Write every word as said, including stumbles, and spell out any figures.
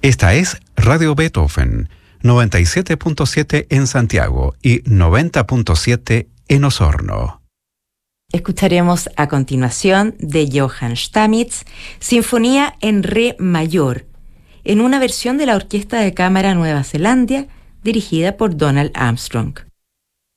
Esta es Radio Beethoven, noventa y siete punto siete en Santiago y noventa punto siete en Osorno. Escucharemos a continuación de Johann Stamitz, Sinfonía en Re mayor, en una versión de la Orquesta de Cámara Nueva Zelanda, dirigida por Donald Armstrong.